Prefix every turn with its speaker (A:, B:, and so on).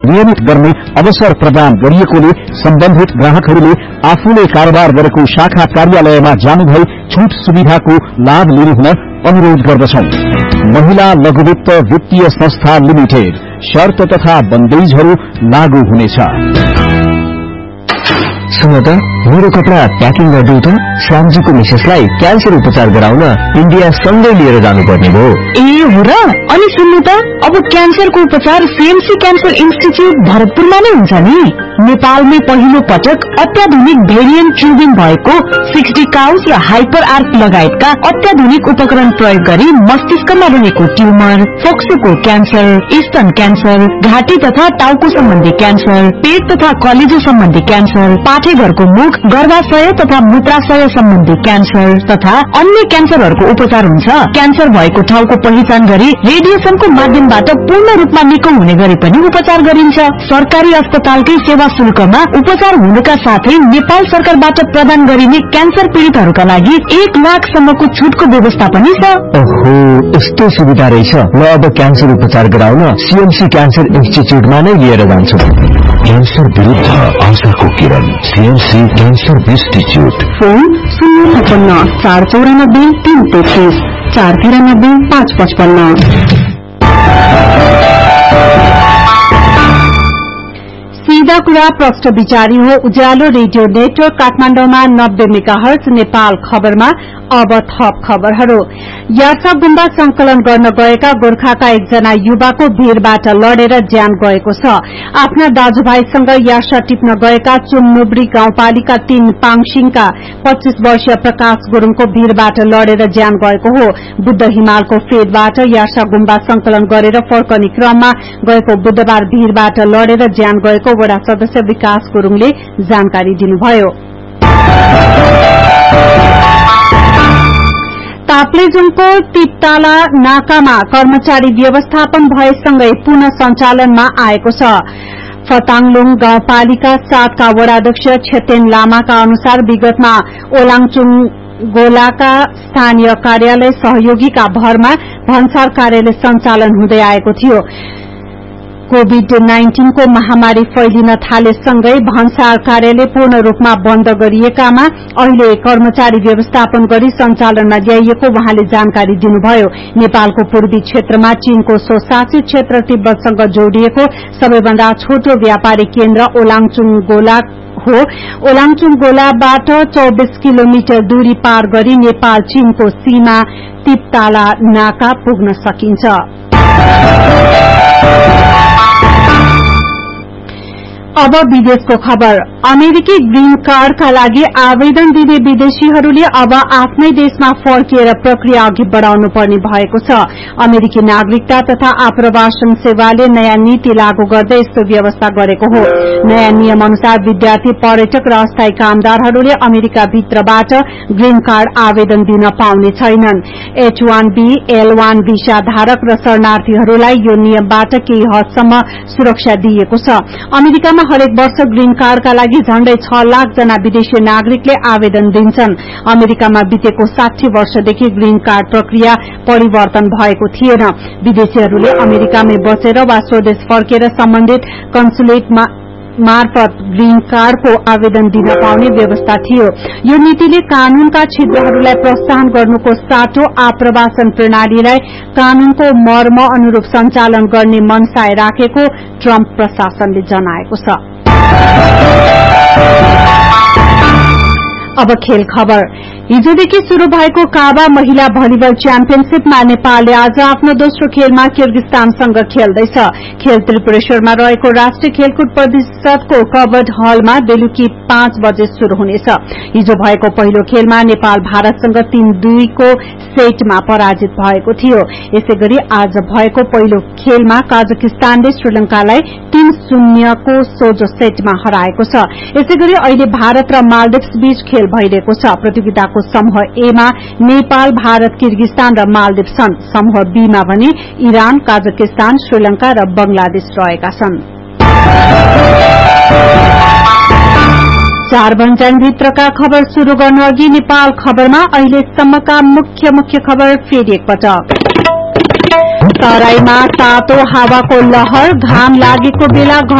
A: नियमित गर्ने अवसर प्रदान गरिएकोले सम्बन्धित ग्राहकहरूले आफूले कारोबार गरेको शाखा कार्यालयमा जानुभई छूट सुविधाको लाभ लिनुहुन अनुरोध गर्दछौं। महिला लघुवित्त वित्तीय संस्था लिमिटेड शर्त तथा बन्देजहरू लागू हुनेछ।
B: सुन त मेरो कपडा प्याकिङ गर्नु त श्यामजीको मिसेसलाई क्यान्सर उपचार गराउन इन्डिया सँगै लिएर जानुपर्ने भयो।
C: ए हो र? अनि सुन्नु त अब क्यान्सरको उपचार सीएमसी क्यान्सर इन्स्टिच्युट भरतपुरमा नै हुन्छ नि। नेपालमै पहिलो पटक अत्याधुनिक भेरिएन्ट ट्युबिङ भएको 60 काउस र हाइपर आर्क लगायतका अत्याधुनिक उपकरण प्रयोग गरी मस्तिष्कमा रहेको ट्युमर, फोक्सोको क्यान्सर, स्तन क्यान्सर, घाँटी तथा टाउको सम्बन्धी क्यान्सर, पेट तथा कलेजो सम्बन्धी क्यान्सर, पाठेघरको मुख, गर्भाशय तथा मूत्राशय सम्बन्धी क्यान्सर तथा अन्य क्यान्सरहरूको उपचार हुन्छ। क्यान्सर भएको ठाउँको पहिचान गरी रेडिएसनको माध्यमबाट पूर्ण रूपमा निको हुने गरी पनि उपचार गरिन्छ। सरकारी अस्पतालकै सेवा शुल्कमा उपचार हुनुका साथै नेपाल सरकारबाट प्रदान गरिने क्यान्सर पीड़ितहरूका लागि 1 लाखसम्मको छुटको व्यवस्था पनि छ।
B: ओहो, यस्तो सुविधा रहेछ। म अब क्यान्सर उपचार गराउन सीएमसी क्यान्सर इन्स्टिच्युटमा नै लिएर जान्छु।
D: क्यान्सर विरुद्ध आशाको किरण, सीएमसी क्यान्सर इन्स्टिच्युट।
C: फोन 056 494 333 493 555। सीधा कुरा प्रष्ट विचारी हो। उज्यालो रेडियो नेटवर्क काठमाडौँमा 90 मेगाहर्ज। नेपाल खबरमा अब थप खबरहरू। यार्सा गुम्बा संकलन गर्न गएका गोर्खाका एकजना युवाको भीरबाट लडेर ज्यान गएको छ। आफ्ना दाजुभाइसँग यार्सा टिप्न गएका चुमनुब्री गाउँपालिका 3 पाङसिङका 25 वर्षीय प्रकाश गुरूङको भीरबाट लडेर ज्यान गएको हो। बुद्ध हिमालको फेदबाट यार्सा गुम्बा संकलन गरेर फर्कने क्रममा गएको बुधबार भीरबाट लडेर ज्यान गएको वडा सदस्य विकास गुरूङले जानकारी दिनुभयो। ताप्लेजुङको तिपताला नाकामा कर्मचारी व्यवस्थापन भएसँगै पुनः सञ्चालनमा आएको छ। फताङलुङ गाउँपालिका 7 का वडाध्यक्ष छेतेन लामाका अनुसार विगतमा ओलाङचुङ गोलाका स्थानीय कार्यालय सहयोगीका भरमा भन्सार कार्यालय सञ्चालन हुँदै आएको थियो। कोभिड-19 को महामारी फैलिन थालेसँगै भन्सार कार्यालय पूर्ण रूपमा बन्द गरिएकामा अहिले कर्मचारी व्यवस्थापन गरी सञ्चालनमा ल्याइएको उहाँले जानकारी दिनुभयो। नेपालको पूर्वी क्षेत्रमा चीनको स्वशासित क्षेत्र तिब्बतसँग जोडिएको सबैभन्दा छोटो व्यापारिक केन्द्र ओलाङचुङ गोला हो। ओलाङचुङ गोलाबाट 24 किलोमिटर दूरी पार गरी नेपाल चीनको सीमा तिपताला नाका पुग्न सकिन्छ। अब विदेशको खबर। अमेरिकी ग्रीन कार्डका लागि आवेदन दिने विदेशीहरूले अब आफ्नै देशमा फर्किएर प्रक्रिया अघि बढ़ाउनु पर्ने भएको छ। अमेरिकी नागरिकता तथा आप्रवासन सेवाले नयाँ नीति लागू गर्दै यस्तो व्यवस्था गरेको हो। नयाँ नियम अनुसार विद्यार्थी, पर्यटक र अस्थायी कामदारहरूले अमेरिका भित्रबाट ग्रीन कार्ड आवेदन दिन पाउने छैनन्। H1B, L1 भिसा धारक र शरणार्थीहरूलाई यो नियमबाट केही हदसम्म सुरक्षा दिइएको छ। अमेरिकामा हरेक वर्ष ग्रीन कार्डका लागि झण्डै 6 लाख जना विदेशी नागरिकले आवेदन दिन्छन्। अमेरिकामा बितेको 60 वर्षदेखि ग्रीन कार्ड प्रक्रिया परिवर्तन भएको थिएन। विदेशीहरूले अमेरिकामै बसेर वा स्वदेश फर्केर सम्बन्धित कन्सुलेट मार्फत ग्रीन कार्डको आवेदन दिन पाउने व्यवस्था थियो। यो नीतिले कानूनका छिद्रहरूलाई प्रोत्साहन गर्नुको साटो आप्रवासन प्रणालीलाई कानूनको मर्म अनुरूप सञ्चालन गर्ने मनसाय राखेको ट्रम्प प्रशासनले जनाएको छ। अब खेल खबर। हिजोदेखि शुरू भएको काबा महिला भलिबल च्याम्पियनशीपमा नेपालले आज आफ्नो दोस्रो खेलमा किर्गिस्तानसँग खेल्दैछ। खेल त्रिपुरेश्वरमा रहेको राष्ट्रिय खेलकुद परिषदको कवर्ड हलमा बेलुकी 5 बजे शुरू हुनेछ। हिजो भएको पहिलो खेलमा नेपाल भारतसँग 3-2 को सेटमा पराजित भएको थियो। यसैगरी आज भएको पहिलो खेलमा कजाकिस्तानले श्रीलंकालाई 3-0 को सोझो सेटमा हराएको छ। यसैगरी अहिले भारत र मालदिप्स बीच खेल भइरहेको छ। प्रतियोगिताको समूह ए मा नेपाल, भारत, किर्गिस्तान र मालदिप्स छन्। समूह बी मा भने इरान, कजाकिस्तान, श्रीलंका र बंगलादेश रहेका छन्। 4 भन्ज्याङभित्रका खबर शुरू गर्नु अघि नेपाल खबरमा अहिलेसम्मका मुख्य खबर फेरि एकपटक। तराईमा तातो हावाको लहर, घाम लागेको बेला